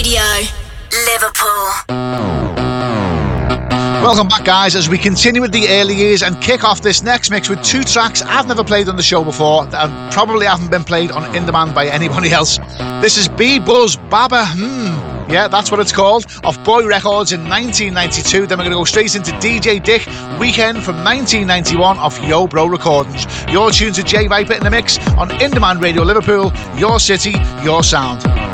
Radio, Liverpool. Welcome back, guys, as we continue with the early years and kick off this next mix with two tracks I've never played on the show before and probably haven't been played on In Demand by anybody else. This is B Buzz Baba yeah, that's what it's called, off Boy Records in 1992. Then we're going to go straight into DJ Dick Weekend from 1991 off Yo Bro Recordings. You're tuned to J Viper in the mix on In Demand Radio Liverpool, your city, your sound.